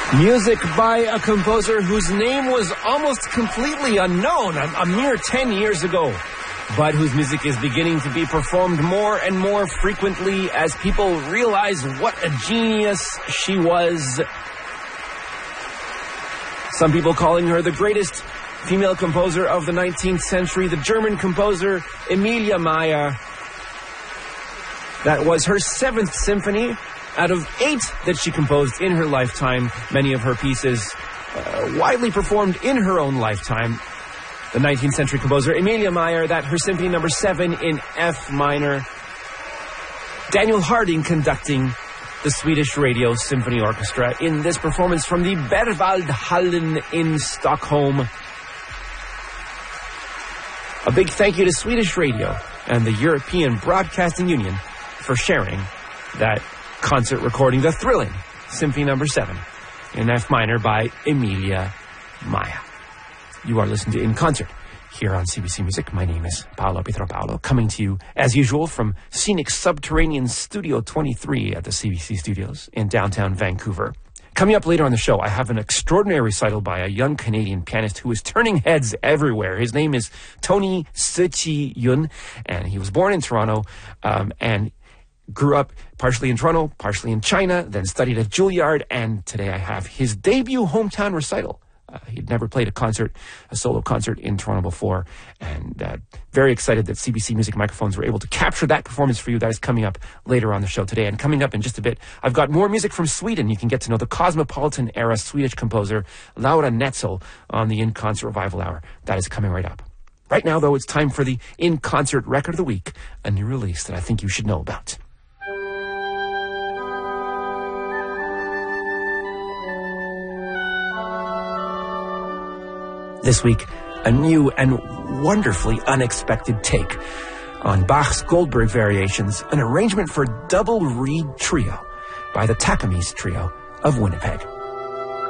Music by a composer whose name was almost completely unknown a mere 10 years ago, but whose music is beginning to be performed more and more frequently as people realize what a genius she was. Some people calling her the greatest female composer of the 19th century, the German composer Emilia Mayer. That was her 7th symphony out of 8 that she composed in her lifetime. Many of her pieces widely performed in her own lifetime. The 19th century composer Emilia Mayer, that her symphony number 7 in F minor. Daniel Harding conducting the Swedish Radio Symphony Orchestra in this performance from the Berwaldhallen in Stockholm. A big thank you to Swedish Radio and the European Broadcasting Union for sharing that concert recording, the thrilling Symphony number 7 in F minor by Emilia Mayer. You are listening to In Concert here on CBC Music. My name is Paolo Pietro-Paolo, coming to you as usual from scenic subterranean Studio 23 at the CBC Studios in downtown Vancouver. Coming up later on the show, I have an extraordinary recital by a young Canadian pianist who is turning heads everywhere. His name is Tony Tzu-Chi Yun, and he was born in Toronto and grew up partially in Toronto, partially in China, then studied at Juilliard, and today I have his debut hometown recital. He'd never played a solo concert in Toronto before, and very excited that CBC Music microphones were able to capture that performance for you. That is coming up later on the show today. And coming up in just a bit, I've got more music from Sweden. You can get to know the Cosmopolitan-era Swedish composer Laura Netzel on the In Concert Revival Hour. That is coming right up. Right now, though, it's time for the In Concert Record of the Week, a new release that I think you should know about. This week, a new and wonderfully unexpected take on Bach's Goldberg Variations, an arrangement for double reed trio by the Takamis Trio of Winnipeg.